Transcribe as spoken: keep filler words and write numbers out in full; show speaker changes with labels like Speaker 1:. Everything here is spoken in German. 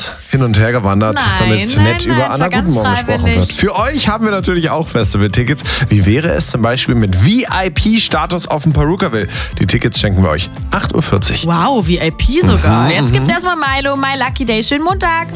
Speaker 1: kurz hin und her gewandert,
Speaker 2: Nein,
Speaker 1: damit
Speaker 2: nein,
Speaker 1: nett
Speaker 2: nein,
Speaker 1: über
Speaker 2: es
Speaker 1: Anna
Speaker 2: war ganz
Speaker 1: Guten Morgen gesprochen
Speaker 2: freiwillig.
Speaker 1: wird. Für euch haben wir natürlich auch Festival-Tickets. Wie wäre es zum Beispiel mit V I P-Status auf dem Perukaville? Die Tickets schenken wir euch. acht Uhr vierzig.
Speaker 2: Wow, V I P sogar.
Speaker 1: Mhm,
Speaker 2: Jetzt
Speaker 1: mhm.
Speaker 2: gibt's erstmal Milo, My Lucky Day. Schönen Montag.